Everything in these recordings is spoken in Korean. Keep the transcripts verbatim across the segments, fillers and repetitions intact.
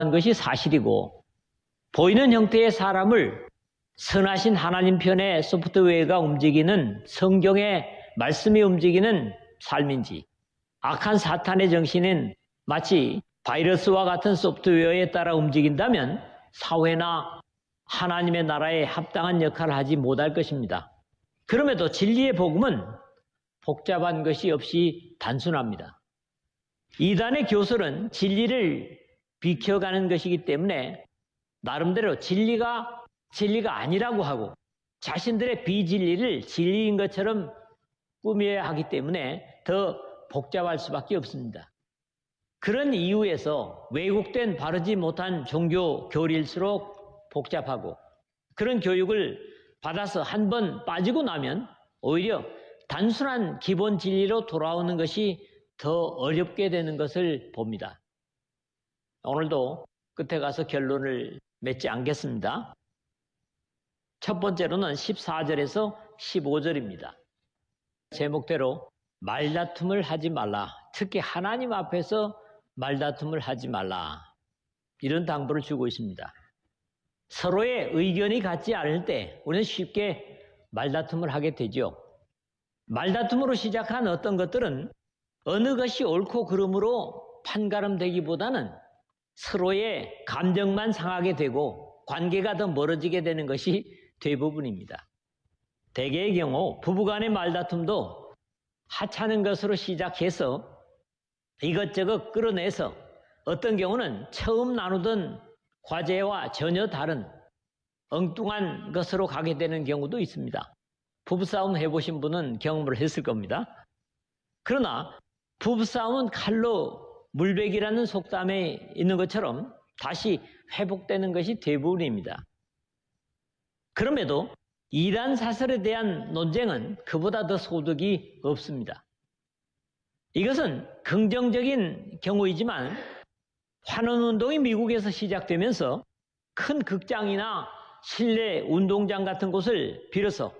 것이 사실이고, 보이는 형태의 사람을 선하신 하나님 편의 소프트웨어가 움직이는 성경의 말씀이 움직이는 삶인지, 악한 사탄의 정신은 마치 바이러스와 같은 소프트웨어에 따라 움직인다면 사회나 하나님의 나라에 합당한 역할을 하지 못할 것입니다. 그럼에도 진리의 복음은 복잡한 것이 없이 단순합니다. 이단의 교설은 진리를 비켜가는 것이기 때문에 나름대로 진리가 진리가 아니라고 하고 자신들의 비진리를 진리인 것처럼 꾸며야 하기 때문에 더 복잡할 수밖에 없습니다. 그런 이유에서 왜곡된 바르지 못한 종교 교리일수록 복잡하고, 그런 교육을 받아서 한 번 빠지고 나면 오히려 단순한 기본 진리로 돌아오는 것이 더 어렵게 되는 것을 봅니다. 오늘도 끝에 가서 결론을 맺지 않겠습니다. 첫 번째로는 십사 절에서 십오 절입니다. 제목대로 말다툼을 하지 말라. 특히 하나님 앞에서 말다툼을 하지 말라. 이런 당부를 주고 있습니다. 서로의 의견이 같지 않을 때 우리는 쉽게 말다툼을 하게 되죠. 말다툼으로 시작한 어떤 것들은 어느 것이 옳고 그름으로 판가름되기보다는 서로의 감정만 상하게 되고 관계가 더 멀어지게 되는 것이 대부분입니다. 대개의 경우 부부간의 말다툼도 하찮은 것으로 시작해서 이것저것 끌어내서 어떤 경우는 처음 나누던 과제와 전혀 다른 엉뚱한 것으로 가게 되는 경우도 있습니다. 부부싸움 해보신 분은 경험을 했을 겁니다. 그러나 부부싸움은 칼로 물베기라는 속담에 있는 것처럼 다시 회복되는 것이 대부분입니다. 그럼에도 이단 사설에 대한 논쟁은 그보다 더 소득이 없습니다. 이것은 긍정적인 경우이지만 환원운동이 미국에서 시작되면서 큰 극장이나 실내 운동장 같은 곳을 빌어서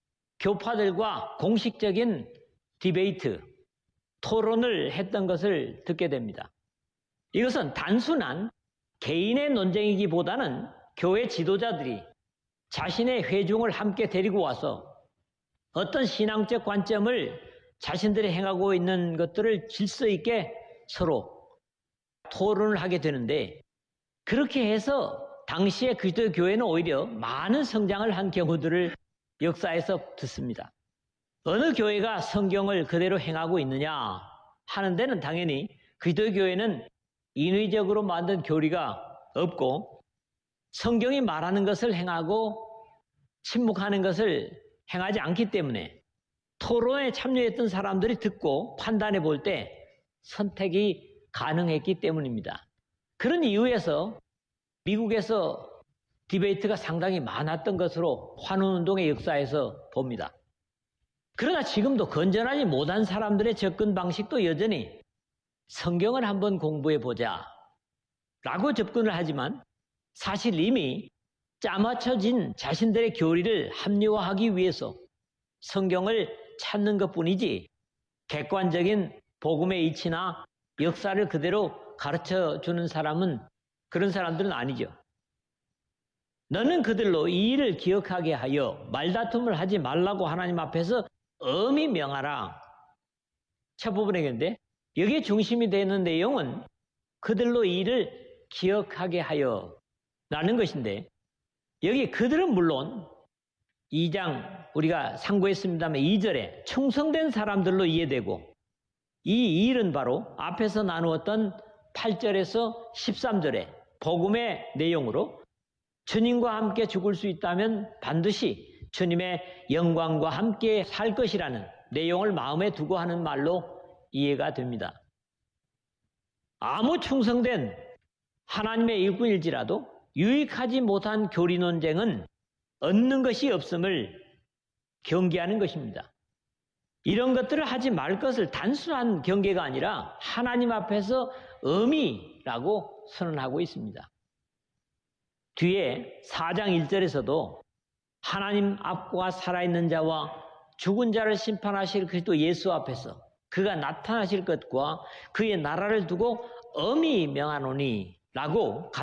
교파들과 공식적인 디베이트, 토론을 했던 것을 듣게 됩니다. 이것은 단순한 개인의 논쟁이기보다는 교회 지도자들이 자신의 회중을 함께 데리고 와서 어떤 신앙적 관점을 자신들이 행하고 있는 것들을 질서 있게 서로 토론을 하게 되는데, 그렇게 해서 당시의 그리스도 교회는 오히려 많은 성장을 한 경우들을 역사에서 듣습니다. 어느 교회가 성경을 그대로 행하고 있느냐 하는 데는 당연히 그리스도 교회는 인위적으로 만든 교리가 없고 성경이 말하는 것을 행하고 침묵하는 것을 행하지 않기 때문에 토론에 참여했던 사람들이 듣고 판단해 볼 때 선택이 가능했기 때문입니다. 그런 이유에서 미국에서 디베이트가 상당히 많았던 것으로 환원운동의 역사에서 봅니다. 그러나 지금도 건전하지 못한 사람들의 접근 방식도 여전히 성경을 한번 공부해 보자 라고 접근을 하지만 사실 이미 짜맞춰진 자신들의 교리를 합리화하기 위해서 성경을 찾는 것뿐이지 객관적인 복음의 이치나 역사를 그대로 가르쳐주는 사람은 그런 사람들은 아니죠. 너는 그들로 이 일을 기억하게 하여 말다툼을 하지 말라고 하나님 앞에서 엄히 명하라. 첫 부분이겠는데 여기에 중심이 되는 내용은 그들로 이 일을 기억하게 하여 라는 것인데, 여기 그들은 물론 이 장 우리가 상고했습니다만 이 절에 충성된 사람들로 이해되고, 이 일은 바로 앞에서 나누었던 팔 절에서 십삼 절에 복음의 내용으로 주님과 함께 죽을 수 있다면 반드시 주님의 영광과 함께 살 것이라는 내용을 마음에 두고 하는 말로 이해가 됩니다. 아무 충성된 하나님의 일꾼일지라도 유익하지 못한 교리 논쟁은 얻는 것이 없음을 경계하는 것입니다. 이런 것들을 하지 말 것을 단순한 경계가 아니라 하나님 앞에서 엄히라고 선언하고 있습니다. 뒤에 사 장 일 절에서도 하나님 앞과 살아있는 자와 죽은 자를 심판하실 그리스도 예수 앞에서 그가 나타나실 것과 그의 나라를 두고 엄히 명하노니 라고